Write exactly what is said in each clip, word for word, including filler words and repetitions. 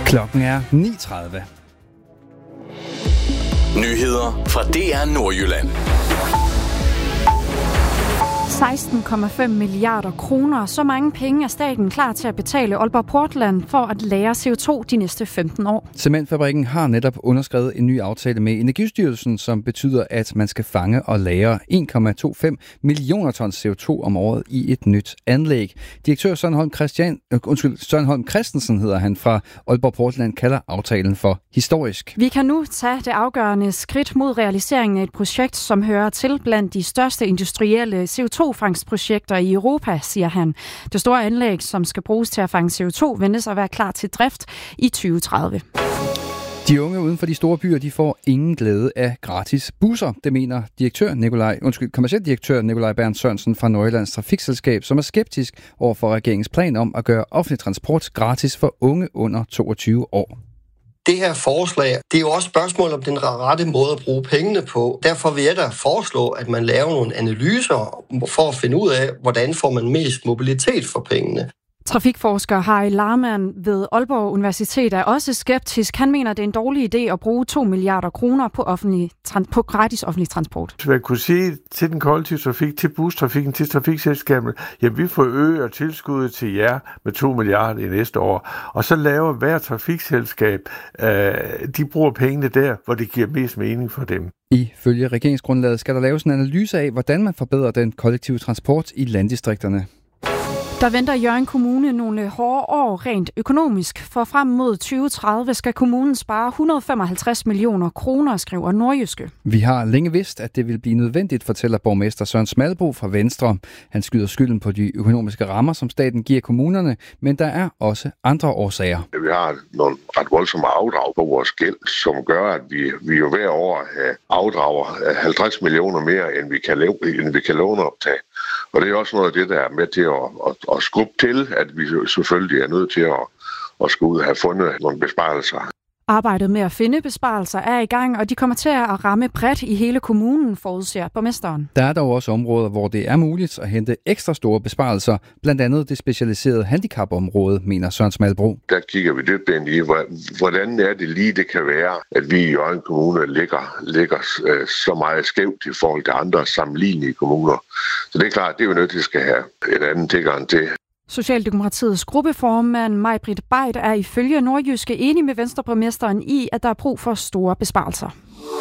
Klokken er ni tredive. Nyheder fra D R Nordjylland. seksten komma fem milliarder kroner. Så mange penge er staten klar til at betale Aalborg Portland for at lagre C O to de næste femten år. Cementfabrikken har netop underskrevet en ny aftale med Energistyrelsen, som betyder, at man skal fange og lagre en komma toogtyve millioner tons C O to om året i et nyt anlæg. Direktør Søren Holm, Christian, øh, undskyld, Søren Holm Christensen hedder han fra Aalborg Portland, kalder aftalen for historisk. Vi kan nu tage det afgørende skridt mod realiseringen af et projekt, som hører til blandt de største industrielle C O to fangstprojekter i Europa, siger han. Det store anlæg, som skal bruges til at fange C O to, ventes at være klar til drift i tyve tredive. De unge uden for de store byer, de får ingen glæde af gratis busser. Det mener direktør Nikolaj, undskyld, kommercieldirektør Nikolaj Bernd Sørensen fra Nordjyllands Trafikselskab, som er skeptisk over for regeringens plan om at gøre offentlig transport gratis for unge under toogtyve år. Det her forslag, det er jo også spørgsmål om den rette måde at bruge pengene på. Derfor vil jeg da foreslå, at man laver nogle analyser for at finde ud af, hvordan får man mest mobilitet for pengene. Trafikforsker Harry Larman ved Aalborg Universitet er også skeptisk. Han mener, det er en dårlig idé at bruge to milliarder kroner på, offentlig, på gratis offentlig transport. Så man kunne sige til den kollektive trafik, til bustrafikken, til trafikselskabet, jamen vi forøger tilskuddet til jer med to milliarder i næste år. Og så laver hver trafikselskab, øh, de bruger pengene der, hvor det giver mest mening for dem. Ifølge regeringsgrundlaget skal der laves en analyse af, hvordan man forbedrer den kollektive transport i landdistrikterne. Der venter Hjørring Kommune nogle hårde år rent økonomisk, for frem mod tyve tredive skal kommunen spare et hundrede og femoghalvtreds millioner kroner, skriver Nordjyske. Vi har længe vidst, at det vil blive nødvendigt, fortæller borgmester Søren Smalbro fra Venstre. Han skyder skylden på de økonomiske rammer, som staten giver kommunerne, men der er også andre årsager. Vi har nogle ret voldsomme afdrag på vores gæld, som gør, at vi, vi jo hver år afdrager halvtreds millioner mere, end vi kan, end vi kan låneoptage. Og det er også noget af det, der er med til at, at, at skubbe til, at vi selvfølgelig er nødt til at, at skulle ud og have fundet nogle besparelser. Arbejdet med at finde besparelser er i gang, og de kommer til at ramme bredt i hele kommunen, forudser borgmesteren. Der er dog også områder, hvor det er muligt at hente ekstra store besparelser, blandt andet det specialiserede handicapområde, mener Søren Smalbro. Der kigger vi lidt ind i, hvordan er det lige, det kan være, at vi i Hjørring Kommune ligger, ligger så meget skævt i forhold til andre sammenlignelige kommuner. Så det er klart, det er jo nødt til at skal have en anden tilgang til. Socialdemokratiets gruppeformand Maj-Britt Beit er ifølge Nordjyske enig med Venstreborgmesteren i, at der er brug for store besparelser.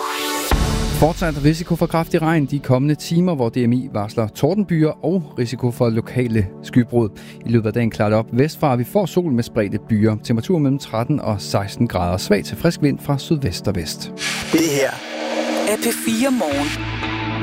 Fortsat risiko for kraftig regn de kommende timer, hvor D M I varsler tordenbyer og risiko for lokale skybrud. I løbet af dagen klarer det op vestfra. Vi får sol med spredte byer. Temperatur mellem tretten og seksten grader. Svag til frisk vind fra sydvest og vest. Det her er P fire Morgen.